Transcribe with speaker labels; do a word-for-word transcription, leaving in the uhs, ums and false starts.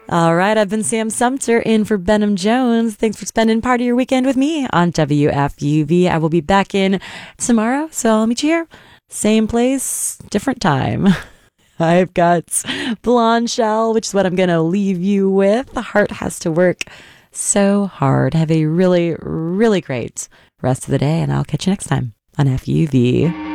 Speaker 1: All right, I've been Sam Sumter in for Benham Jones. Thanks for spending part of your weekend with me on W F U V. I will be back in tomorrow, so I'll meet you here. Same place, different time. I've got Blonde Shell, which is what I'm going to leave you with. The heart has to work so hard. Have a really, really great rest of the day, and I'll catch you next time on F U V.